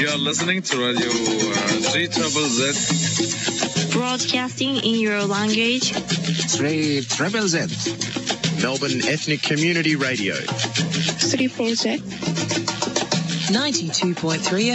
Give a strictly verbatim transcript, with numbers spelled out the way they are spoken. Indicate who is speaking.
Speaker 1: You are listening to Radio uh, three Triple Z.
Speaker 2: Broadcasting in your language.
Speaker 3: three Triple Z. Melbourne Ethnic Community Radio.
Speaker 4: three four Z.
Speaker 5: ninety-two point three